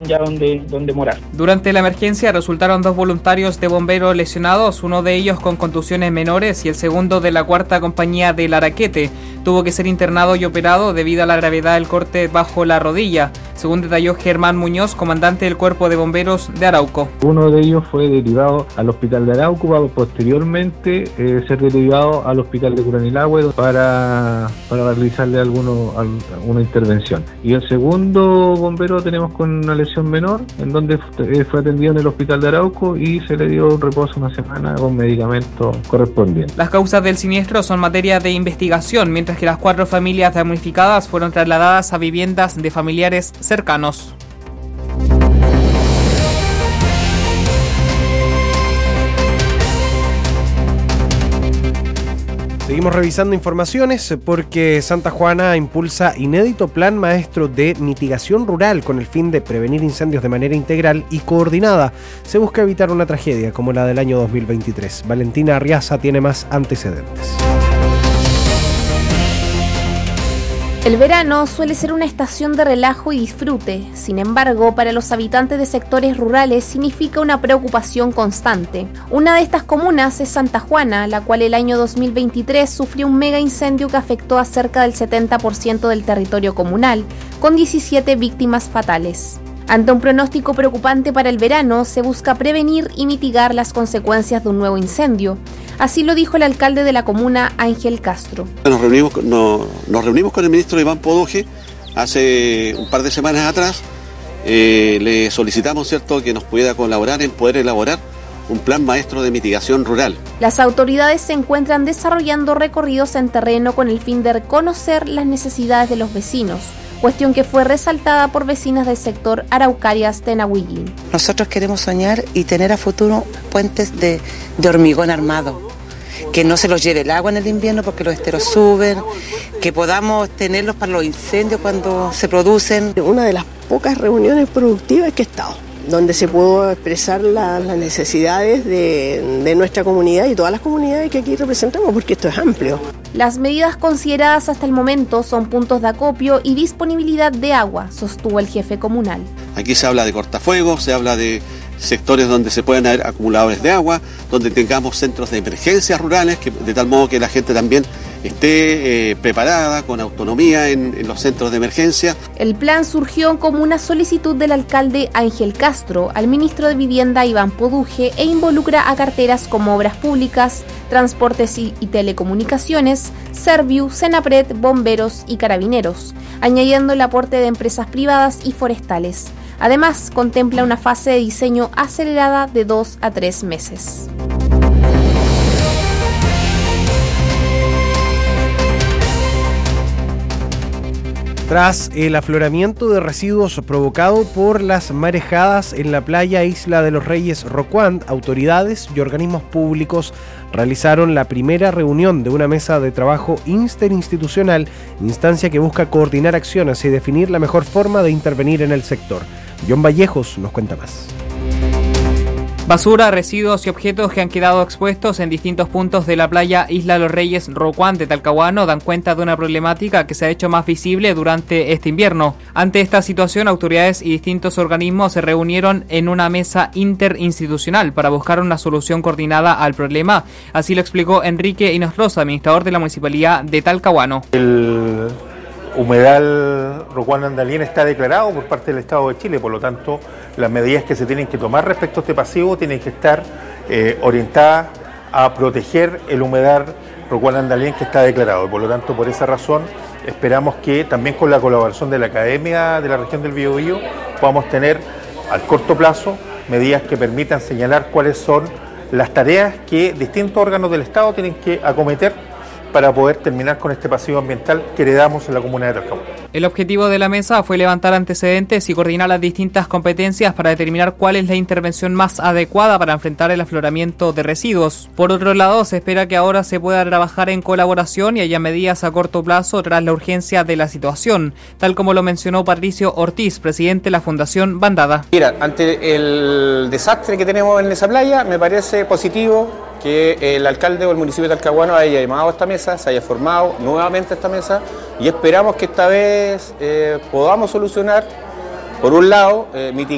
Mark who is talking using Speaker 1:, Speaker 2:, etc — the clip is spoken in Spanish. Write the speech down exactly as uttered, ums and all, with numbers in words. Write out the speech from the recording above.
Speaker 1: ya donde, donde morar.
Speaker 2: Durante la emergencia resultaron dos voluntarios de bomberos lesionados, uno de ellos con contusiones menores y el segundo de la cuarta compañía del Araquete. Tuvo que ser internado y operado debido a la gravedad del corte bajo la rodilla, según detalló Germán Muñoz, comandante del Cuerpo de Bomberos de Arauco.
Speaker 3: Uno de ellos fue derivado al hospital de Arauco para posteriormente eh, ser derivado al hospital de Curanilahue para, para realizarle alguno, alguna intervención. Y el segundo bombero tenemos con una lesión menor, en donde fue atendido en el hospital de Arauco y se le dio un reposo una semana con medicamentos correspondientes.
Speaker 2: Las causas del siniestro son materia de investigación, mientras que las cuatro familias damnificadas fueron trasladadas a viviendas de familiares cercanos.
Speaker 4: Seguimos revisando informaciones porque Santa Juana impulsa inédito plan maestro de mitigación rural con el fin de prevenir incendios de manera integral y coordinada. Se busca evitar una tragedia como la del año dos mil veintitrés. Valentina Arriaza tiene más antecedentes.
Speaker 5: El verano suele ser una estación de relajo y disfrute. Sin embargo, para los habitantes de sectores rurales significa una preocupación constante. Una de estas comunas es Santa Juana, la cual el año dos mil veintitrés sufrió un mega incendio que afectó a cerca del setenta por ciento del territorio comunal, con diecisiete víctimas fatales. Ante un pronóstico preocupante para el verano, se busca prevenir y mitigar las consecuencias de un nuevo incendio. Así lo dijo el alcalde de la comuna, Ángel Castro.
Speaker 6: Nos reunimos, no, nos reunimos con el ministro Iván Poduje hace un par de semanas atrás. Eh, le solicitamos, ¿cierto?, que nos pudiera colaborar en poder elaborar un plan maestro de mitigación rural.
Speaker 5: Las autoridades se encuentran desarrollando recorridos en terreno con el fin de reconocer las necesidades de los vecinos, cuestión que fue resaltada por vecinas del sector Araucarias Tenahuillín.
Speaker 7: Nosotros queremos soñar y tener a futuro puentes de, de hormigón armado, que no se los lleve el agua en el invierno porque los esteros suben, que podamos tenerlos para los incendios cuando se producen.
Speaker 8: Una de las pocas reuniones productivas que he estado, donde se pudo expresar la, las necesidades de, de nuestra comunidad y todas las comunidades que aquí representamos, porque esto es amplio.
Speaker 5: Las medidas consideradas hasta el momento son puntos de acopio y disponibilidad de agua, sostuvo el jefe comunal.
Speaker 6: Aquí se habla de cortafuegos, se habla de sectores donde se pueden haber acumuladores de agua, donde tengamos centros de emergencias rurales, que, de tal modo que la gente también esté eh, preparada, con autonomía en, en los centros de emergencia.
Speaker 5: El plan surgió como una solicitud del alcalde Ángel Castro al ministro de Vivienda Iván Poduje e involucra a carteras como Obras Públicas, Transportes y, y Telecomunicaciones, Serviu, Senapred, Bomberos y Carabineros, añadiendo el aporte de empresas privadas y forestales. Además, contempla una fase de diseño acelerada de dos a tres meses.
Speaker 4: Tras el afloramiento de residuos provocado por las marejadas en la playa Isla de los Reyes Rocuant, autoridades y organismos públicos realizaron la primera reunión de una mesa de trabajo interinstitucional, instancia que busca coordinar acciones y definir la mejor forma de intervenir en el sector. John Vallejos nos cuenta más.
Speaker 2: Basura, residuos y objetos que han quedado expuestos en distintos puntos de la playa Isla de los Reyes Rocuant de Talcahuano dan cuenta de una problemática que se ha hecho más visible durante este invierno. Ante esta situación, autoridades y distintos organismos se reunieron en una mesa interinstitucional para buscar una solución coordinada al problema. Así lo explicó Enrique Inostroza, administrador de la Municipalidad de Talcahuano.
Speaker 9: El humedal Rocuant Andalien está declarado por parte del Estado de Chile, por lo tanto las medidas que se tienen que tomar respecto a este pasivo tienen que estar eh, orientadas a proteger el humedal Rocuant Andalien que está declarado, y por lo tanto por esa razón esperamos que también con la colaboración de la Academia de la región del Biobío podamos tener al corto plazo medidas que permitan señalar cuáles son las tareas que distintos órganos del Estado tienen que acometer para poder terminar con este pasivo ambiental que heredamos en la comuna de Talcahuano.
Speaker 2: El objetivo de la mesa fue levantar antecedentes y coordinar las distintas competencias para determinar cuál es la intervención más adecuada para enfrentar el afloramiento de residuos. Por otro lado, se espera que ahora se pueda trabajar en colaboración y haya medidas a corto plazo tras la urgencia de la situación, tal como lo mencionó Patricio Ortiz, presidente de la Fundación Bandada.
Speaker 10: Mira, ante el desastre que tenemos en esa playa, me parece positivo que el alcalde o el municipio de Talcahuano haya llamado a esta mesa, se haya formado nuevamente esta mesa y esperamos que esta vez eh, podamos solucionar, por un lado, eh, mitigar